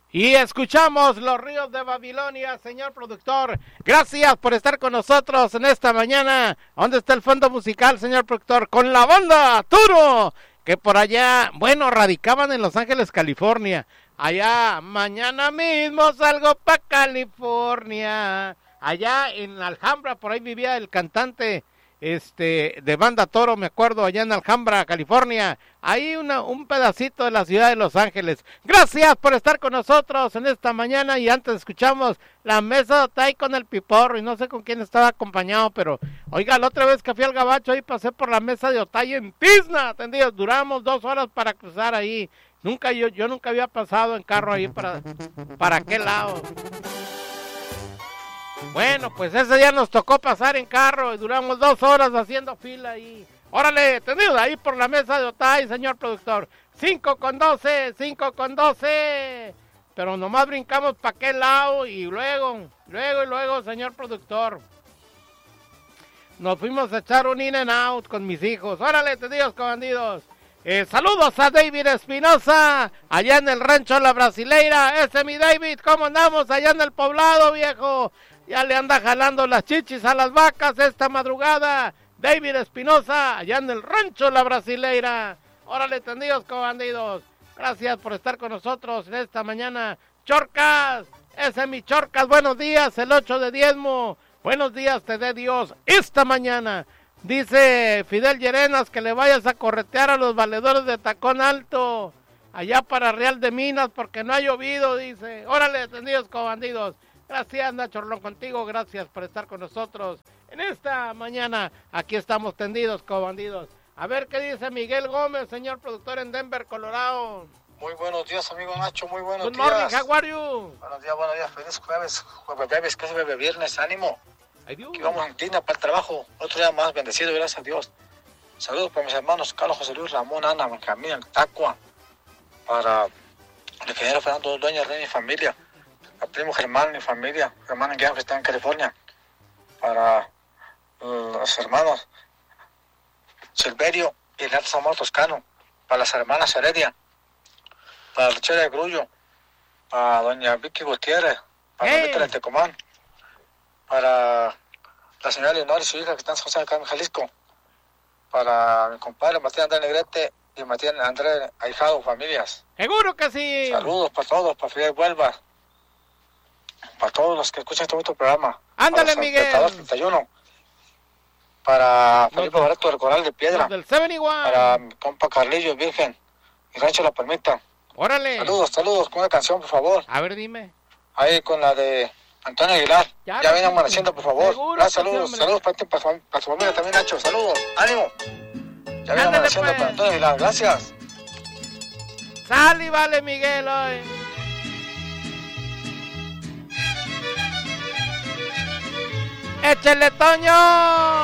Y escuchamos Los Ríos de Babilonia, señor productor. Gracias por estar con nosotros en esta mañana. ¿Dónde está el fondo musical, señor productor? Con la banda Turo, que por allá, bueno, radicaban en Los Ángeles, California. Allá, mañana mismo salgo pa' California. Allá en Alhambra, por ahí vivía el cantante de Banda Toro, me acuerdo, allá en Alhambra, California. Ahí un pedacito de la ciudad de Los Ángeles. Gracias por estar con nosotros en esta mañana. Y antes escuchamos La Mesa de Otay con el Piporro. Y no sé con quién estaba acompañado, pero oiga, la otra vez que fui al Gabacho, ahí pasé por la Mesa de Otay en Tizna, ¿entendidos? Duramos 2 horas para cruzar ahí. Yo nunca había pasado en carro ahí para aquel lado. Bueno, pues ese día nos tocó pasar en carro y duramos 2 horas haciendo fila ahí. Órale, tenido ahí por la Mesa de Otay, señor productor. 5:12. Pero nomás brincamos para aquel lado y luego, señor productor. Nos fuimos a echar un in and out con mis hijos. Órale, tenidos bandidos. Saludos a David Espinosa, allá en el rancho La Brasileira. Ese mi David, ¿cómo andamos allá en el poblado, viejo? Ya le anda jalando las chichis a las vacas esta madrugada. David Espinosa, allá en el rancho La Brasileira. Órale, tendidos bandidos. Gracias por estar con nosotros en esta mañana. Chorcas, ese mi Chorcas, buenos días, el 8 de diezmo. Buenos días te dé Dios esta mañana. Dice Fidel Llerenas que le vayas a corretear a los valedores de Tacón Alto, allá para Real de Minas, porque no ha llovido, dice. Órale, tendidos bandidos. Gracias, Nacho Rolón, contigo. Gracias por estar con nosotros en esta mañana. Aquí estamos tendidos, bandidos. A ver qué dice Miguel Gómez, señor productor en Denver, Colorado. Muy buenos días, amigo Nacho, muy buenos días. Good morning, how are you? Buenos días, feliz jueves, casi viernes, ánimo. Aquí vamos en Tina para el trabajo, otro día más bendecido, gracias a Dios. Saludos para mis hermanos Carlos, José Luis, Ramón, Ana, Benjamín, Tacua, para el ingeniero Fernando Dueñas de mi familia, el primo Germán, mi familia, Germán Guillén, que está en California, para los hermanos Silverio y el Alto Zamora Toscano, para las hermanas Heredia, para Richela de Grullo, para doña Vicky Gutiérrez, para Lolita de Tecomán, para la señora Leonor y su hija que están en San José acá en Jalisco, para mi compadre Matías Andrés Negrete y Matías Andrés Ahijado, familias. Seguro que sí. Saludos para todos, para Fidel Huelva, para todos los que escuchan este bonito programa. Ándale, Miguel. 31. Para Felipe Barato del Coral de Piedra. Del 71. Para mi compa Carlillo Virgen y Rancho La Palmita. Órale. Saludos, con una canción, por favor. A ver, dime. Ahí con la de Antonio Aguilar. Ya viene amaneciendo, por favor. Saludos para ti, para su familia también, Nacho. Saludos, ánimo. Ya viene amaneciendo, pues, para Antonio Aguilar. Gracias. Sal y vale, Miguel, hoy. ¡Échale, Toño!